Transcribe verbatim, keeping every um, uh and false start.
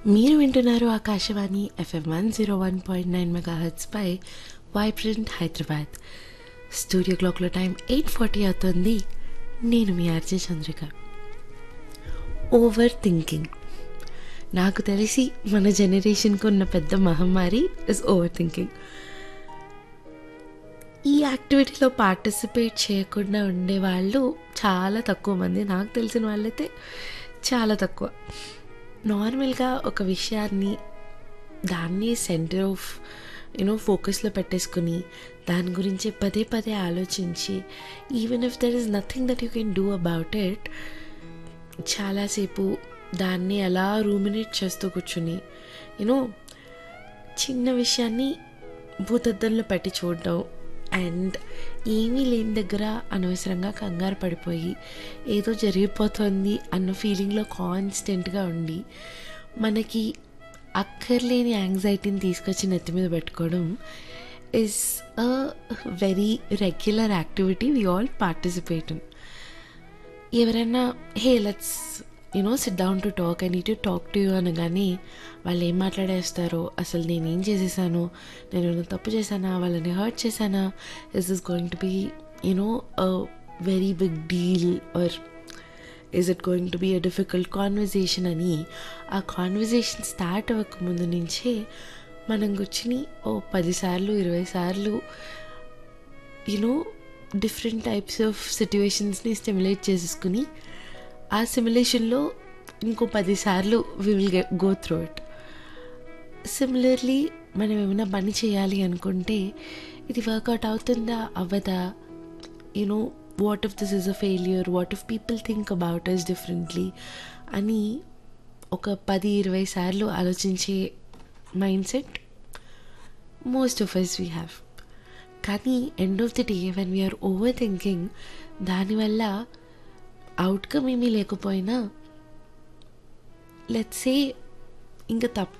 మీరు వింటున్నారు Akashvani FM one zero one point nine mega హెర్ట్జ్పై vibrant Hyderabad. Studio క్లాక్లో టైం ఎయిట్ ఫార్టీ అవుతుంది. నేను మీ ఆర్జే చంద్రిక. ఓవర్ థింకింగ్ నాకు తెలిసి మన జనరేషన్కి ఉన్న పెద్ద మహమ్మారి ఇస్ ఓవర్ థింకింగ్. ఈ యాక్టివిటీలో పార్టిసిపేట్ చేయకుండా ఉండేవాళ్ళు చాలా తక్కువ మంది. నాకు తెలిసిన వాళ్ళైతే చాలా తక్కువ. నార్మల్గా ఒక విషయాన్ని దాన్ని సెంటర్ ఆఫ్ యూనో ఫోకస్లో పెట్టేసుకుని దాని గురించి పదే పదే ఆలోచించి even if there is nothing that you can do about it, చాలాసేపు దాన్ని అలా రూమినేట్ చేస్తూ కూర్చుని యూనో చిన్న విషయాన్ని భూతద్దంలో పెట్టి చూడడం అండ్ ఏమీ లేని దగ్గర అనవసరంగా కంగారు పడిపోయి ఏదో జరిగిపోతుంది అన్న ఫీలింగ్లో కాన్స్టెంట్గా ఉండి మనకి అక్కర్లేని యాంగ్జైటీని తీసుకొచ్చి నెత్తి మీద పెట్టుకోవడం is a very regular activity we all participate in. ఎవరైనా hey let's you know SIT down to talk, I need to talk to you అనగానే వాళ్ళు ఏం మాట్లాడేస్తారో, అసలు నేనేం చేసేసాను, నేను ఏమైనా తప్పు చేశానా, వాళ్ళని హర్ట్ చేశానా, is this going to be you know a very big deal are is it going to be a difficult conversation అని ఆ కాన్వర్జేషన్ స్టార్ట్ అవ్వక ముందు నుంచే మనం కూర్చుని ఓ పదిసార్లు ఇరవై సార్లు you know different types of సిట్యువేషన్స్ని stimulate చేసేసుకుని ఆ సిమ్యులేషన్లో ఇంకో పదిసార్లు we will get go through it. Similarly మనం ఏమైనా పని చేయాలి అనుకుంటే ఇది వర్కౌట్ అవుతుందా అవ్వదా, you know what if this is a failure, what if people think about us differently అని ఒక పది ఇరవై సార్లు ఆలోచించే mind set most of us we have. కానీ end of the day when we are over thinking, దానివల్ల అవుట్కమ్ ఏమీ లేకపోయినా లెట్స్ సే ఇంకా తప్పు